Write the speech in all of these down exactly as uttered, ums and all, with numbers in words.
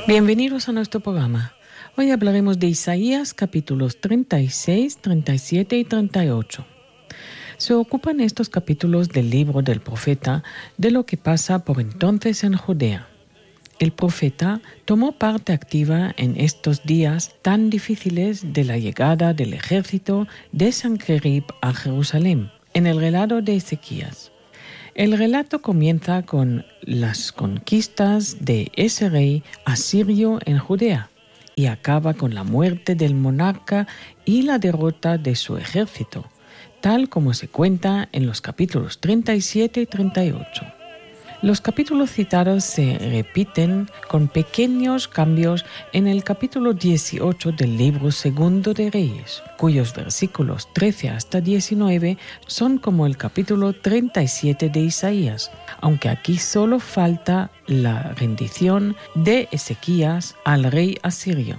Bienvenidos a nuestro programa. Hoy hablaremos de Isaías capítulos treinta y seis, treinta y siete y treinta y ocho. Se ocupan estos capítulos del libro del profeta de lo que pasa por entonces en Judea. El profeta tomó parte activa en estos días tan difíciles de la llegada del ejército de Sanquerib a Jerusalén, en el relato de Ezequías. El relato comienza con las conquistas de ese rey asirio en Judea y acaba con la muerte del monarca y la derrota de su ejército, tal como se cuenta en los capítulos treinta y siete y treinta y ocho. Los capítulos citados se repiten con pequeños cambios en el capítulo dieciocho del libro segundo de Reyes, cuyos versículos trece hasta diecinueve son como el capítulo treinta y siete de Isaías, aunque aquí solo falta la rendición de Ezequías al rey asirio.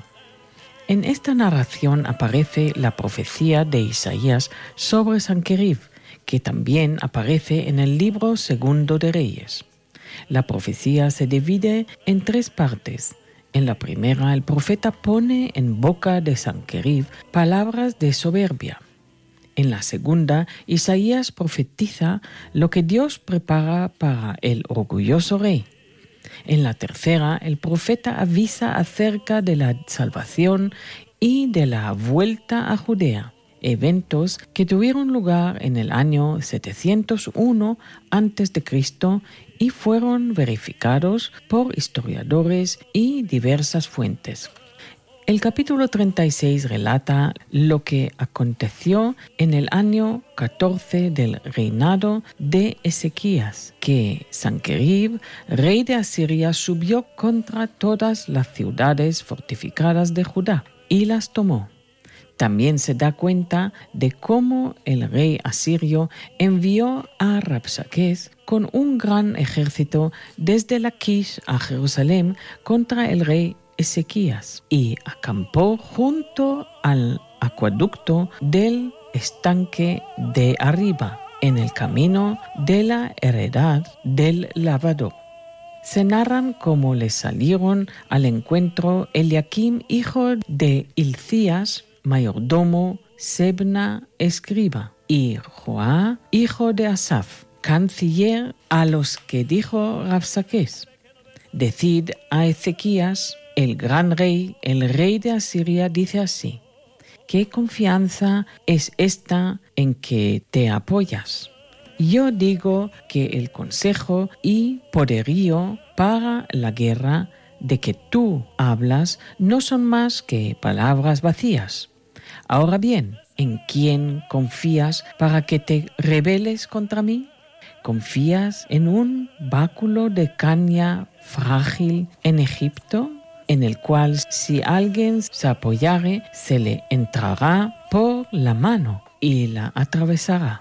En esta narración aparece la profecía de Isaías sobre Sanquerib, que también aparece en el libro segundo de Reyes. La profecía se divide en tres partes. En la primera, el profeta pone en boca de Sanquerib palabras de soberbia. En la segunda, Isaías profetiza lo que Dios prepara para el orgulloso rey. En la tercera, el profeta avisa acerca de la salvación y de la vuelta a Judea, eventos que tuvieron lugar en el año setecientos uno antes de Cristo y fueron verificados por historiadores y diversas fuentes. El capítulo treinta y seis relata lo que aconteció en el año catorce del reinado de Ezequías, que Sanquerib, rey de Asiria, subió contra todas las ciudades fortificadas de Judá y las tomó. También se da cuenta de cómo el rey asirio envió a Rabsaqués con un gran ejército desde Laquish a Jerusalén contra el rey Ezequías y acampó junto al acueducto del estanque de arriba, en el camino de la heredad del lavador. Se narran cómo le salieron al encuentro Eliakim, hijo de Hilcías, mayordomo, Sebna, escriba, y Joá, hijo de Asaf, canciller, a los que dijo Rabsaqués: decid a Ezequías, el gran rey, el rey de Asiria, dice así: ¿qué confianza es esta en que te apoyas? Yo digo que el consejo y poderío para la guerra de que tú hablas no son más que palabras vacías. Ahora bien, ¿en quién confías para que te rebeles contra mí? ¿Confías en un báculo de caña frágil en Egipto, en el cual si alguien se apoyare, se le entrará por la mano y la atravesará?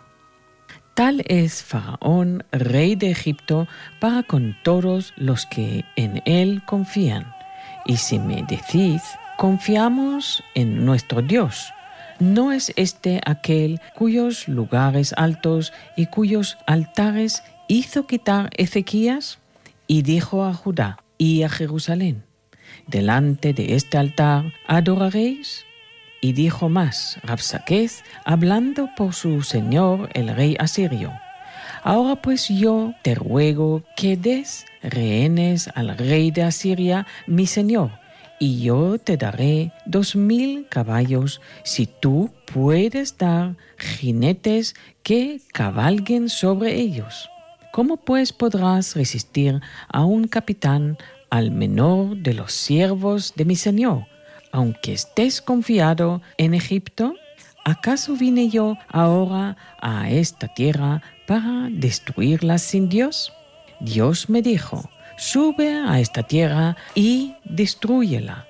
Tal es Faraón, rey de Egipto, para con todos los que en él confían. Y si me decís, confiamos en nuestro Dios, ¿no es este aquel cuyos lugares altos y cuyos altares hizo quitar Ezequías? Y dijo a Judá y a Jerusalén: delante de este altar adoraréis. Y dijo más Rabsaqués, hablando por su señor el rey asirio: ahora pues yo te ruego que des rehenes al rey de Asiria, mi señor, y yo te daré dos mil caballos, si tú puedes dar jinetes que cabalguen sobre ellos. ¿Cómo pues podrás resistir a un capitán, al menor de los siervos de mi señor, aunque estés confiado en Egipto? ¿Acaso vine yo ahora a esta tierra para destruirla sin Dios? Dios me dijo: sube a esta tierra y destrúyela.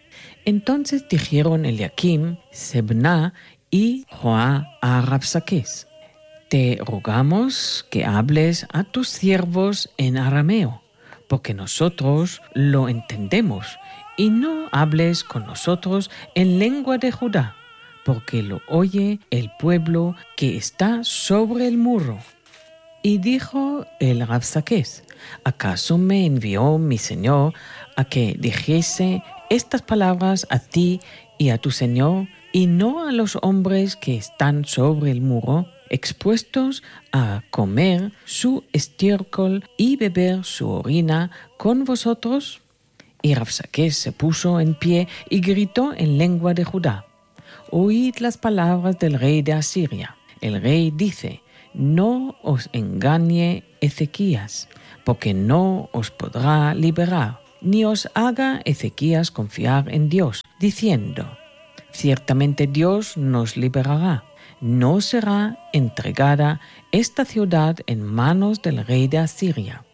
Entonces dijeron Eliakim, Sebna y Joá a Rabsaqués: te rogamos que hables a tus siervos en arameo, porque nosotros lo entendemos, y no hables con nosotros en lengua de Judá, porque lo oye el pueblo que está sobre el muro. Y dijo el Rabsaqués: ¿acaso me envió mi señor a que dijese estas palabras a ti y a tu señor, y no a los hombres que están sobre el muro, expuestos a comer su estiércol y beber su orina con vosotros? Y Rabsaqués se puso en pie y gritó en lengua de Judá: Oíd las palabras del rey de Asiria. El rey dice: no os engañe Ezequías, porque no os podrá liberar, ni os haga Ezequías confiar en Dios, diciendo: ciertamente Dios nos liberará. No será entregada esta ciudad en manos del rey de Asiria.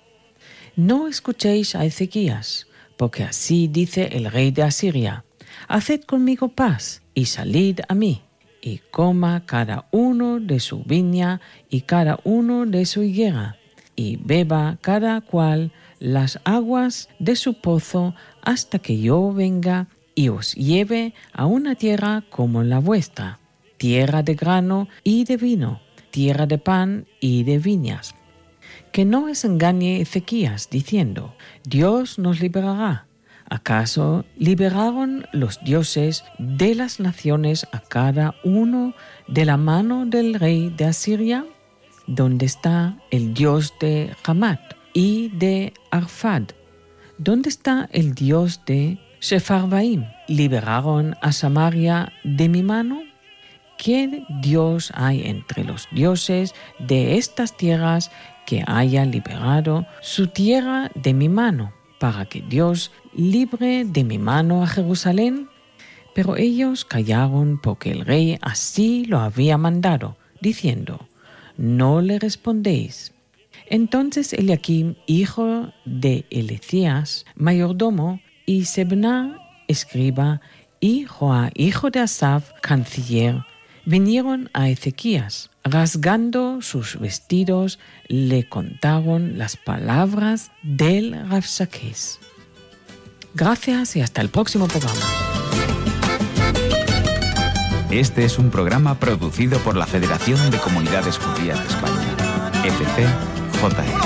No escuchéis a Ezequías, porque así dice el rey de Asiria: haced conmigo paz y salid a mí, y coma cada uno de su viña y cada uno de su higuera, y beba cada cual las aguas de su pozo hasta que yo venga y os lleve a una tierra como la vuestra, tierra de grano y de vino, tierra de pan y de viñas. Que no os engañe Ezequías diciendo: Dios nos liberará. ¿Acaso liberaron los dioses de las naciones a cada uno de la mano del rey de Asiria? ¿Dónde está el Dios de Hamat y de Arfad? ¿Dónde está el Dios de Sepharvaim? ¿Liberaron a Samaria de mi mano? ¿Qué Dios hay entre los dioses de estas tierras que haya liberado su tierra de mi mano, para que Dios libre de mi mano a Jerusalén? Pero ellos callaron porque el rey así lo había mandado, diciendo: no le respondéis. Entonces Eliaquim, hijo de Elecías, mayordomo, y Sebna, escriba, y Joá, hijo de Asaf, canciller, vinieron a Ezequías. Rasgando sus vestidos, le contaron las palabras del Rabsaqués. Gracias y hasta el próximo programa. Este es un programa producido por la Federación de Comunidades Judías de España, F C J E.